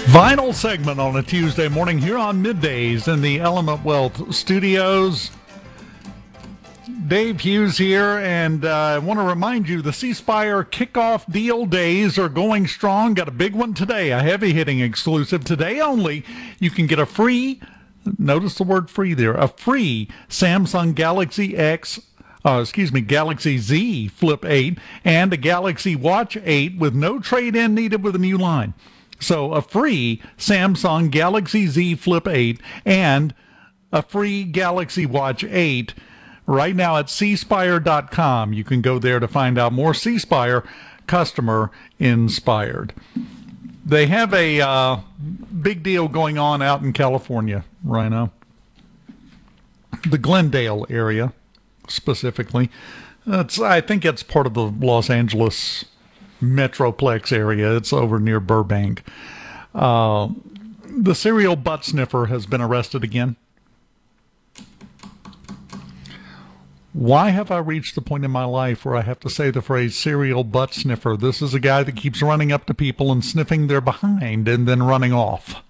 Final segment on a Tuesday morning here on Middays in the Element Wealth Studios. Dave Hughes here, and I want to remind you the C Spire kickoff deal days are going strong. Got a big one today, a heavy-hitting exclusive. Today only, you can get a free, notice the word free there, a free Samsung Galaxy Galaxy Z Flip 8 and a Galaxy Watch 8 with no trade-in needed with a new line. So a free Samsung Galaxy Z Flip 8 and a free Galaxy Watch 8 right now at cspire.com. You can go there to find out more. C Spire, customer inspired. They have a big deal going on out in California right now. The Glendale area, specifically. I think it's part of the Los Angeles Metroplex area. It's over near Burbank. The serial butt sniffer has been arrested again. Why have I reached the point in my life where I have to say the phrase serial butt sniffer? This is a guy that keeps running up to people and sniffing their behind and then running off.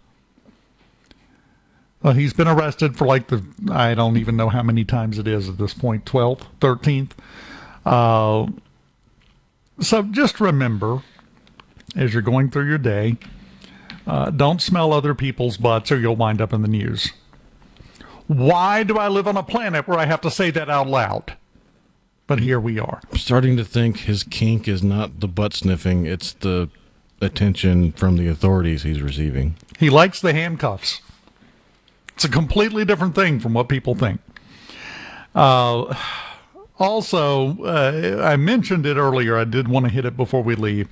He's been arrested for I don't even know how many times it is at this point, 12th, 13th. So just remember, as you're going through your day, don't smell other people's butts or you'll wind up in the news. Why do I live on a planet where I have to say that out loud? But here we are. I'm starting to think his kink is not the butt sniffing, it's the attention from the authorities he's receiving. He likes the handcuffs. It's a completely different thing from what people think. Also, I mentioned it earlier. I did want to hit it before we leave.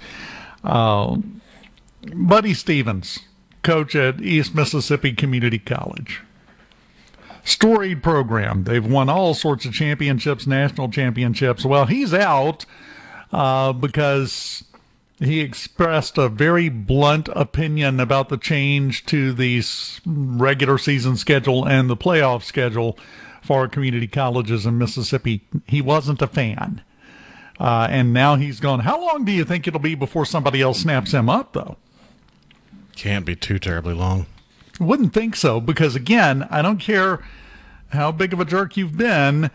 Buddy Stevens, coach at East Mississippi Community College. Storied program. They've won all sorts of championships, national championships. Well, he's out because he expressed a very blunt opinion about the change to the regular season schedule and the playoff schedule for community colleges in Mississippi. He wasn't a fan. And now he's gone. How long do you think it'll be before somebody else snaps him up, though? Can't be too terribly long. Wouldn't think so, because, again, I don't care how big of a jerk you've been,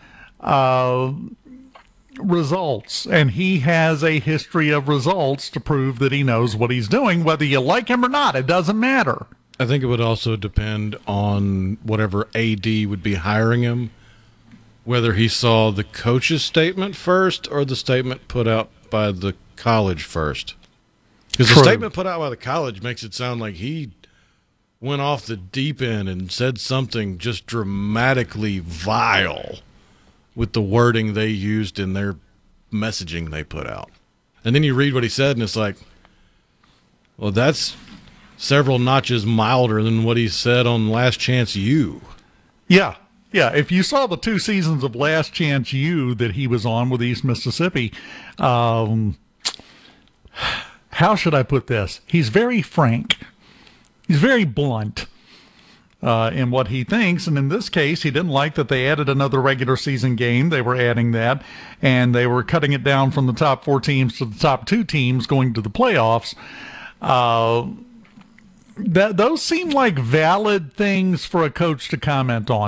results. And he has a history of results to prove that he knows what he's doing. Whether you like him or not, it doesn't matter. I think it would also depend on whatever AD would be hiring him, whether he saw the coach's statement first or the statement put out by the college first. Because the statement put out by the college makes it sound like he went off the deep end and said something just dramatically vile with the wording they used in their messaging they put out. And then you read what he said, and it's like, well, that's several notches milder than what he said on Last Chance U. Yeah. If you saw the 2 seasons of Last Chance U that he was on with East Mississippi, how should I put this? He's very frank. He's very blunt in what he thinks. And in this case, he didn't like that they added another regular season game. They were adding that, and they were cutting it down from the top 4 teams to the top 2 teams going to the playoffs. Those seem like valid things for a coach to comment on.